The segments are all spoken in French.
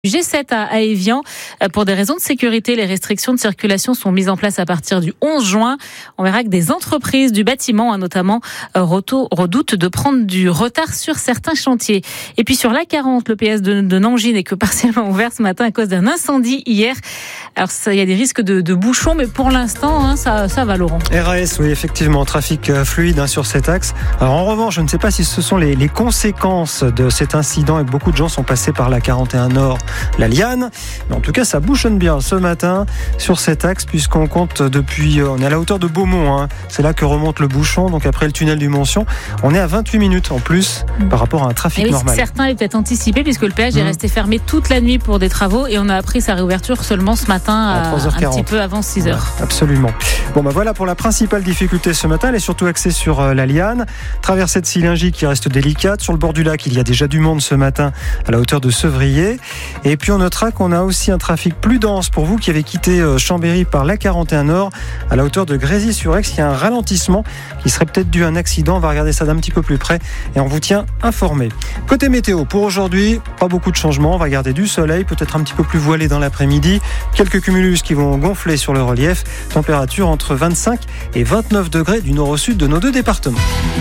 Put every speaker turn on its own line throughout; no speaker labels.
G7 à Évian. Pour des raisons de sécurité, les restrictions de circulation sont mises en place à partir du 11 juin. On verra que des entreprises du bâtiment, notamment, redoutent de prendre du retard sur certains chantiers. Et puis sur l'A40, le PS de Nangis n'est que partiellement ouvert ce matin à cause d'un incendie hier. Alors il y a des risques de bouchons, mais pour l'instant, ça va, Laurent.
RAS, oui, effectivement, trafic fluide sur cet axe. Alors en revanche, je ne sais pas si ce sont les conséquences de cet incident et que beaucoup de gens sont passés par la 41 Nord, la Liane. Mais en tout cas, ça bouchonne bien ce matin sur cet axe, puisqu'on compte depuis, on est à la hauteur de Beaumont. C'est là que remonte le bouchon. Donc après le tunnel du Montion, on est à 28 minutes en plus par rapport à un trafic normal.
Certains est peut-être anticipé, puisque le péage est resté fermé toute la nuit pour des travaux et on a appris sa réouverture seulement ce matin à 3h40. Un petit peu avant 6h.
Ouais, absolument. Bon, voilà pour la principale difficulté ce matin. Elle est surtout axée sur la Liane. Traversée de Sillingy qui reste délicate. Sur le bord du lac, il y a déjà du monde ce matin à la hauteur de Sevrier. Et puis on notera qu'on a aussi un trafic plus dense pour vous qui avez quitté Chambéry par la 41 Nord à la hauteur de Grésy-sur-Aix. Il y a un ralentissement qui serait peut-être dû à un accident. On va regarder ça d'un petit peu plus près et on vous tient informé. Côté météo, pour aujourd'hui, pas beaucoup de changements. On va garder du soleil, peut-être un petit peu plus voilé dans l'après-midi. Quelques cumulus qui vont gonfler sur le relief. Température entre 25 et 29 degrés du nord au sud de nos deux départements.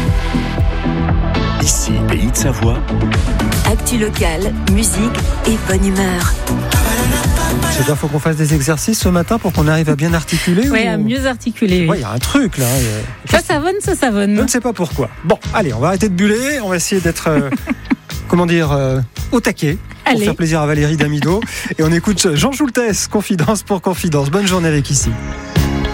Ici, Pays de Savoie.
Actu locale, musique et bonne humeur.
C'est qu'il faut qu'on fasse des exercices ce matin pour qu'on arrive à bien articuler.
Oui, à mieux articuler.
Oui, il y a un truc là.
Ça savonne.
Je ne sais pas pourquoi. Bon, allez, on va arrêter de buller. On va essayer d'être, au taquet. Pour faire plaisir à Valérie Damido. Et on écoute Jean Schultes, Confidence pour Confidence. Bonne journée avec Ici.